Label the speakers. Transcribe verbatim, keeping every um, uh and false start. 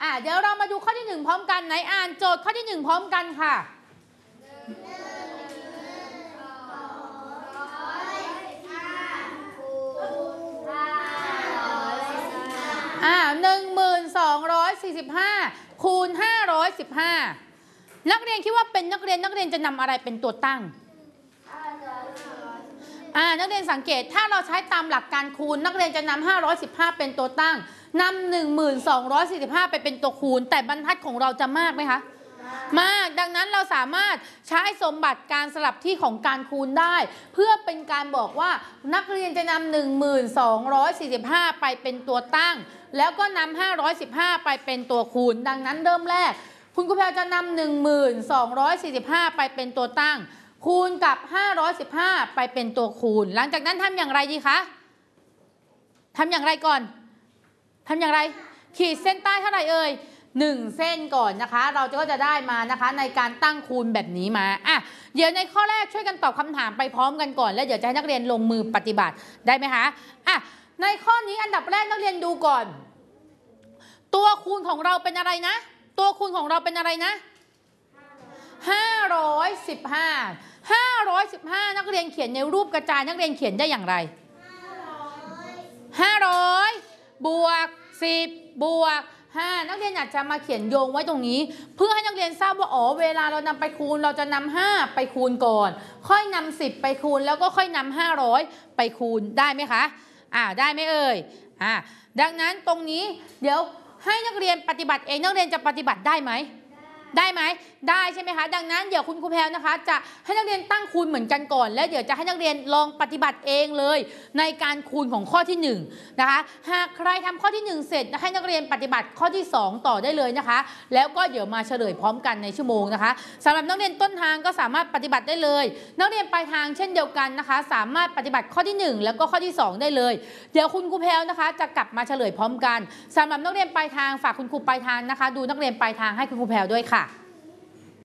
Speaker 1: อ่ะเดี๋ยวเรามาดูข้อที่หนึ่งพร้อมกันไหนอ่านโจทย์ข้อที่หนึ่งพร้อมกันค่ะอ่าหนึ่งหมื่นสองร้อยสี่สิบห้าคูณห้าร้อยสิบห้านักเรียนคิดว่าเป็นนักเรียนนักเรียนจะนำอะไรเป็นตัวตั้งอ่านักเรียนสังเกตถ้าเราใช้ตามหลักการคูณนักเรียนจะนำห้าร้อยสิบห้าเป็นตัวตั้งนำหนึ่งหมื่นสองร้อยสี่สิบห้าไปเป็นตัวคูณแต่บรรทัดของเราจะมากไหมคะมากดังนั้นเราสามารถใช้สมบัติการสลับที่ของการคูณได้เพื่อเป็นการบอกว่านักเรียนจะนำหนึ่งหมื่นสองร้อยสี่สิบห้าไปเป็นตัวตั้งแล้วก็นำห้าร้อยสิบห้าไปเป็นตัวคูณดังนั้นเริ่มแรกคุณครูแพรจะนำหนึ่งหมื่นสองร้อยสี่สิบห้าไปเป็นตัวตั้งคูณกับห้าร้อยสิบห้าไปเป็นตัวคูณหลังจากนั้นทำอย่างไรดีคะทำอย่างไรก่อนทำอย่างไรขีดเส้นใต้เท่าไหร่เอ่ยหนึ่งเส้นก่อนนะคะเราก็จะได้มานะคะในการตั้งคูณแบบนี้มาอ่ะเดี๋ยวในข้อแรกช่วยกันตอบคำถามไปพร้อมกันก่อนแล้วเดี๋ยวจะให้นักเรียนลงมือปฏิบัติได้ไหมคะอ่ะในข้อนี้อันดับแรกนักเรียนดูก่อนตัวคูณของเราเป็นอะไรนะตัวคูณของเราเป็นอะไรนะห้าร้อยสิบห้า ห้าร้อยสิบห้านักเรียนเขียนในรูปกระจายนักเรียนเขียนได้อย่างไรห้าร้อยบวกสิบบวกห้านักเรียนอาจจะมาเขียนโยงไว้ตรงนี้เพื่อให้นักเรียนทราบว่าอ๋อเวลาเรานำไปคูณเราจะนำห้าไปคูณก่อนค่อยนำสิบไปคูณแล้วก็ค่อยนำห้าร้อยไปคูณได้ไหมคะอ่าได้ไหมเอ่ยอ่าดังนั้นตรงนี้เดี๋ยวให้นักเรียนปฏิบัติเองนักเรียนจะปฏิบัติได้ไหมได้ไหมได้ใช่ไหมคะดังนั้นเดี๋ยวคุณครูแพรนะคะจะให้นักเรียนตั้งคูณเหมือนกันก่อนแล้วเดี๋ยวจะให้นักเรียนลองปฏิบัติเองเลยในการคูณของข้อที่หนึ่งนะคะหากใครทำข้อที่หนึ่งเสร็จให้นักเรียนปฏิบัติข้อที่สองต่อได้เลยนะคะแล้วก็เดี๋ยวมาเฉลยพร้อมกันในชั่วโมงนะคะสำหรับนักเรียนต้นทางก็สามารถปฏิบัติได้เลยนักเรียนปลายทางเช่นเดียวกันนะคะสามารถปฏิบัติข้อที่หนึ่งแล้วก็ข้อที่สองได้เลยเดี๋ยวคุณครูแพรนะคะจะกลับมาเฉลยพร้อมกันสำหรับนักเรียนปลายทางฝากคุณครูปลายทางนะคะดูนักเรียนปลายทางให้คุณครูแพรด้วยค่ะ